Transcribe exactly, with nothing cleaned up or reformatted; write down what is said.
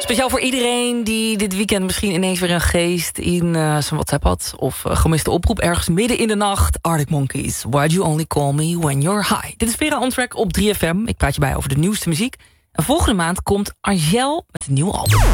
Speciaal voor iedereen die dit weekend misschien ineens weer een geest in uh, zijn WhatsApp had. Of uh, gemiste oproep ergens midden in de nacht. Arctic Monkeys, Why'd You Only Call Me When You're High. Dit is Vera On Track op drie F M. Ik praat je bij over de nieuwste muziek. En volgende maand komt Angèle met een nieuw album.